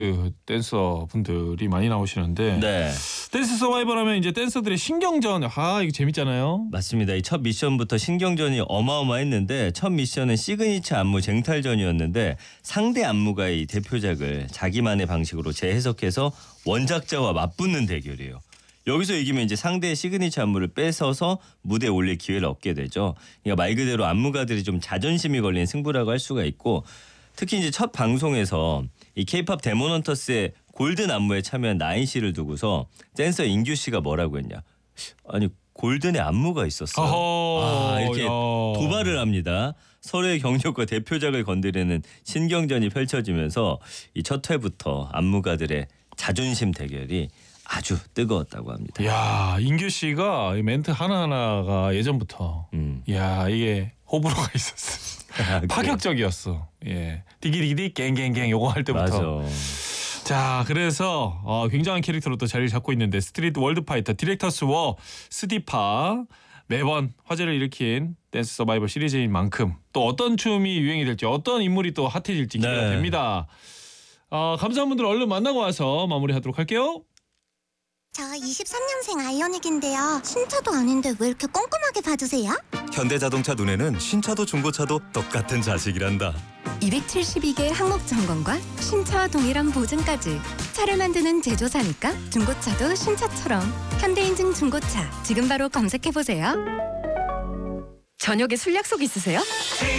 그 댄서 분들이 많이 나오시는데 네. 댄스 서바이벌 하면 이제 댄서들의 신경전 이거 재밌잖아요. 맞습니다. 이 첫 미션부터 신경전이 어마어마했는데 첫 미션은 시그니처 안무 쟁탈전이었는데 상대 안무가 이 대표작을 자기만의 방식으로 재해석해서 원작자와 맞붙는 대결이에요. 여기서 이기면 이제 상대의 시그니처 안무를 뺏어서 무대에 올릴 기회를 얻게 되죠. 그러니까 말 그대로 안무가들이 좀 자존심이 걸린 승부라고 할 수가 있고 특히 이제 첫 방송에서 이 K-팝 데모넌터스의 골든 안무에 참여한 나인 씨를 두고서 댄서 인규 씨가 뭐라고 했냐. 아니 골든의 안무가 있었어요. 이렇게 도발을 합니다. 서로의 경력과 대표작을 건드리는 신경전이 펼쳐지면서 이 첫 회부터 안무가들의 자존심 대결이 아주 뜨거웠다고 합니다. 야, 인규 씨가 이 멘트 하나하나가 예전부터 이게 호불호가 있었어. 파격적이었어. 예. 디기디기 갱갱갱 요거 할 때부터. 맞아. 자, 그래서 굉장한 캐릭터로 또 자리를 잡고 있는데 스트리트 월드파이터 디렉터스 워 스디파 매번 화제를 일으킨 댄스 서바이벌 시리즈인 만큼 또 어떤 춤이 유행이 될지 어떤 인물이 또 핫해질지 기대가 됩니다. 감사한 분들 얼른 만나고 와서 마무리하도록 할게요. 저 23년생 아이오닉인데요. 신차도 아닌데 왜 이렇게 꼼꼼하게 봐주세요? 현대자동차 눈에는 신차도 중고차도 똑같은 자식이란다. 272개 항목 점검과 신차와 동일한 보증까지. 차를 만드는 제조사니까 중고차도 신차처럼. 현대인증 중고차 지금 바로 검색해보세요. 저녁에 술 약속 있으세요?